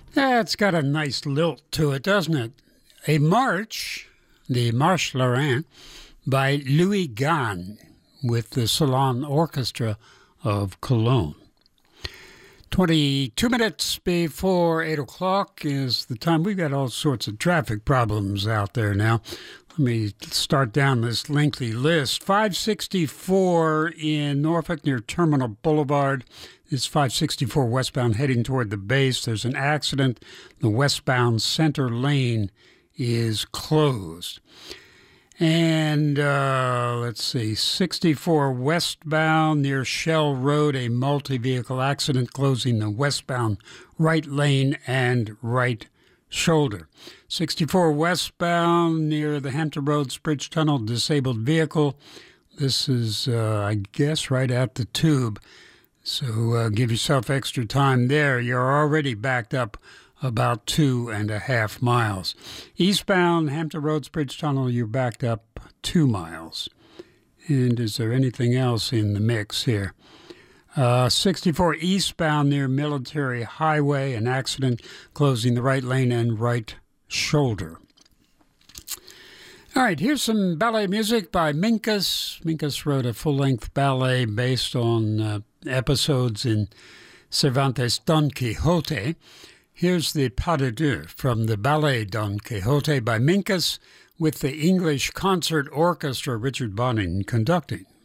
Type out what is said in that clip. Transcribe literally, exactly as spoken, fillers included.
That's got a nice lilt to it, doesn't it? A march, the Marche Lorraine, by Louis Gahn with the Salon Orchestra of Cologne. twenty-two minutes before eight o'clock is the time. We've got all sorts of traffic problems out there now. Let me start down this lengthy list. five sixty-four in Norfolk near Terminal Boulevard. It's five sixty-four westbound heading toward the base. There's an accident. The westbound center lane is closed. And uh, let's see, sixty-four westbound near Shell Road, a multi-vehicle accident closing the westbound right lane and right shoulder. sixty-four westbound near the Hampton Roads Bridge Tunnel, disabled vehicle. This is, uh, I guess, right at the tube. So uh, give yourself extra time there. You're already backed up about two and a half miles. Eastbound Hampton Roads Bridge Tunnel, you're backed up two miles. And is there anything else in the mix here? Uh, sixty-four eastbound near Military Highway, an accident closing the right lane and right shoulder. All right, here's some ballet music by Minkus. Minkus wrote a full-length ballet based on uh, episodes in Cervantes' Don Quixote. Here's the pas de deux from the ballet Don Quixote by Minkus with the English Concert Orchestra, Richard Bonning conducting.